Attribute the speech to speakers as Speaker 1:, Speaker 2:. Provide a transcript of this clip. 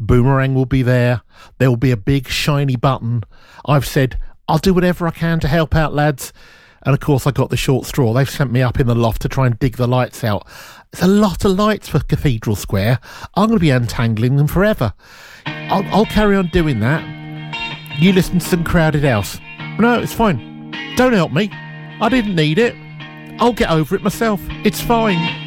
Speaker 1: Boomerang will be there. There will be a big shiny button. I've said, I'll do whatever I can to help out, lads. And of course I got the short straw. They've sent me up in the loft to try and dig the lights out. It's a lot of lights for Cathedral Square. I'm going to be untangling them forever. I'll carry on doing that. You listen to some Crowded House. No, it's fine. Don't help me. I didn't need it. I'll get over it myself. It's fine.